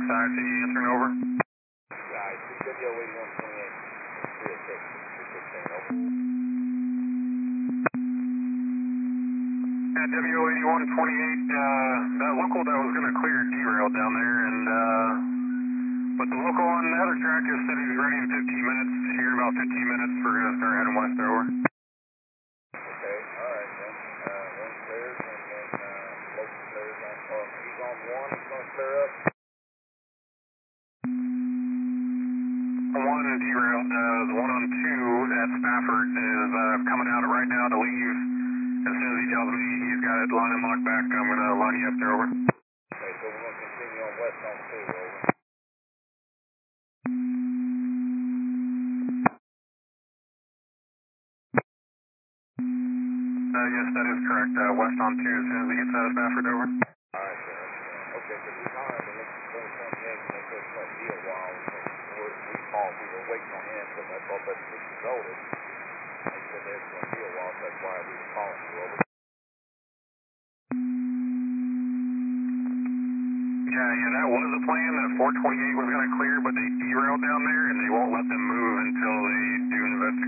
side, can you answer over? Right, CWO 8128, 316, over. Yeah, WO8128, that local that was going to clear derailed down there, and, but the local on the other track just said he's ready in 15 minutes. Here in about 15 minutes, we're going to start heading west over. Okay, alright then. One clears and then local clears on, he's on one, he's going to clear up. One derailed, the one on two at Spafford is coming out right now to leave. As soon as he tells me he's got it line and locked back, I'm going to line you up there over. Okay, so we're going to continue on west on 2, over. Yes, that is correct. West on two as soon as he gets out of Spafford over. Alright, sir. Okay, because we honored the local 428 and they said it's going to be a while. We were waiting on him because I thought that was resulted. They said that it's going to be a while, so that's why we were calling you over. Yeah, that was the plan. That 428 was going to clear, but they derailed down there, and they won't let them move until they do an investigation